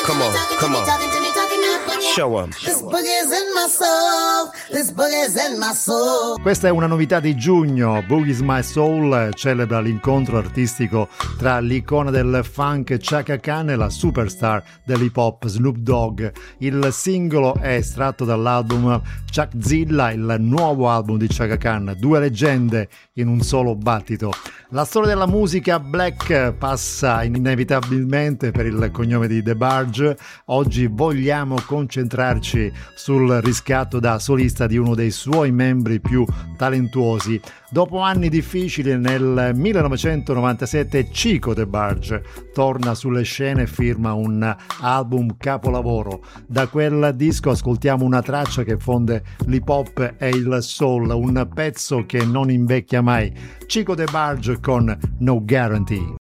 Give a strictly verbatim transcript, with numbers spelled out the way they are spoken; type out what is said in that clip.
Come on, come on. Show 'em. This boogie's in my soul. This boogie's in my soul. Questa è una novità di giugno. Boogie's My Soul celebra l'incontro artistico tra l'icona del funk Chaka Khan e la superstar dell'hip hop Snoop Dogg. Il singolo è estratto dall'album Chuckzilla, il nuovo album di Chaka Khan, due leggende in un solo battito. La storia della musica black passa inevitabilmente per il cognome di DeBarge. Oggi vogliamo concentrarci sul riscatto da solista di uno dei suoi membri più talentuosi. Dopo anni difficili, nel millenovecentonovantasette Chico DeBarge torna sulle scene e firma un album capolavoro. Da quel disco ascoltiamo una traccia che fonde l'hip hop e il soul, un pezzo che non invecchia mai. Chico DeBarge con No Guarantee.